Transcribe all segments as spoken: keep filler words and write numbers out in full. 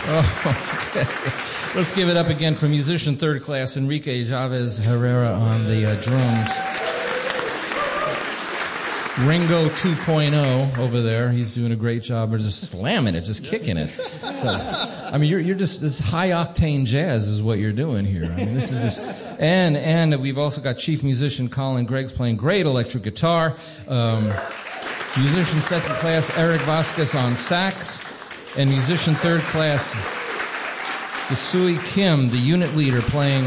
Oh, okay. Let's give it up again for musician third class Enrique Chavez Herrera on the uh, drums. Ringo two point oh over there. He's doing a great job. We're just slamming it, just kicking it. I mean, you're you're just this high octane jazz is what you're doing here. I mean, this is just and and we've also got chief musician Colin Greggs playing great electric guitar. Um, musician second class Eric Vasquez on sax, and musician third class Isui Kim, the unit leader, playing.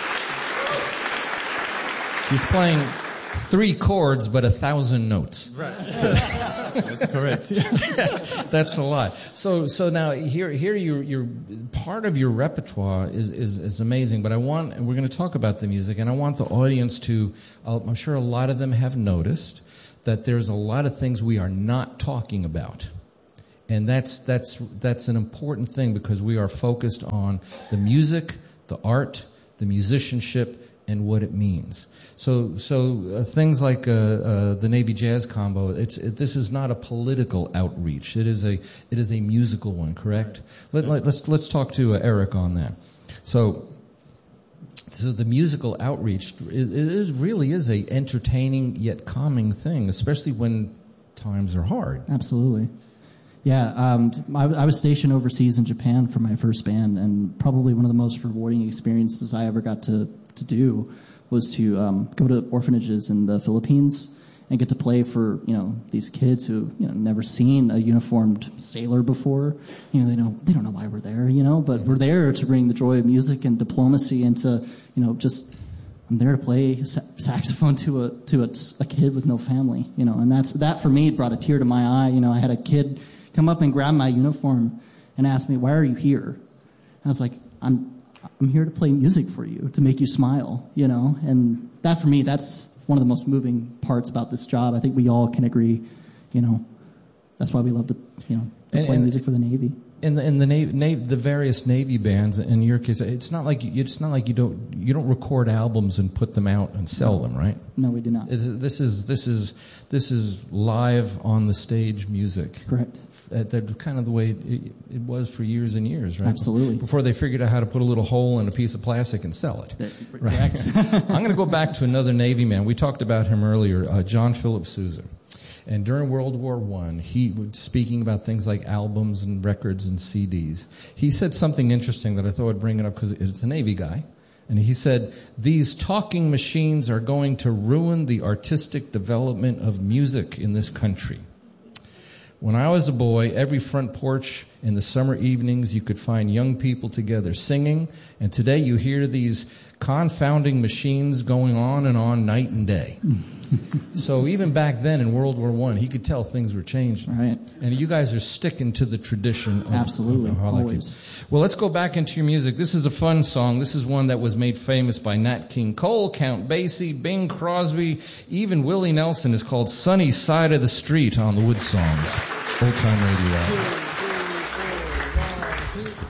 He's playing three chords, but a thousand notes. Right. So, that's correct. That's a lot. So, so now here, here, you're, you're part of your repertoire is, is, is amazing. But I want, and we're going to talk about the music, and I want the audience to. I'm sure a lot of them have noticed that there's a lot of things we are not talking about. And that's that's that's an important thing because we are focused on the music, the art, the musicianship, and what it means. So so uh, things like uh, uh, the Navy Jazz Combo. It's it, this is not a political outreach. It is a it is a musical one. Correct? Let, let, let's let's talk to uh, Eric on that. So. So the musical outreach it, it is, really is a entertaining yet calming thing, especially when times are hard. Absolutely. Yeah, um, I, I was stationed overseas in Japan for my first band, and probably one of the most rewarding experiences I ever got to, to do was to um, go to orphanages in the Philippines and get to play for, you know, these kids who, you know, never seen a uniformed sailor before. You know, they don't they don't know why we're there, you know, but we're there to bring the joy of music and diplomacy and to, you know, just I'm there to play sa- saxophone to a to a, a kid with no family, you know, and that's that for me brought a tear to my eye. You know, I had a kid come up and grab my uniform and ask me, "Why are you here?" I was like, "I'm I'm here to play music for you, to make you smile," you know, and that for me, that's one of the most moving parts about this job. I think we all can agree, you know, that's why we love to, you know, to and, play and music for the Navy. In the in the Navy, Navy, the various Navy bands, in your case, it's not like you, it's not like you don't you don't record albums and put them out and sell them, right? No, we do not. It's, this is this is this is live on the stage music. Correct. Uh, that kind of the way it, it was for years and years, right? Absolutely. Before they figured out how to put a little hole in a piece of plastic and sell it. Correct. I'm going to go back to another Navy man. We talked about him earlier, uh, John Philip Sousa. And during World War One, he was speaking about things like albums and records and C Ds. He said something interesting that I thought I'd bring it up because it's a Navy guy. And he said, "These talking machines are going to ruin the artistic development of music in this country. When I was a boy, every front porch in the summer evenings, you could find young people together singing. And today you hear these confounding machines going on and on night and day." So even back then in World War One, he could tell things were changing. Right. And you guys are sticking to the tradition of, Absolutely, of always. Well, let's go back into your music. This is a fun song. This is one that was made famous by Nat King Cole, Count Basie, Bing Crosby, even Willie Nelson. Is called Sunny Side of the Street on the Wood Songs. Old Time Radio Hour.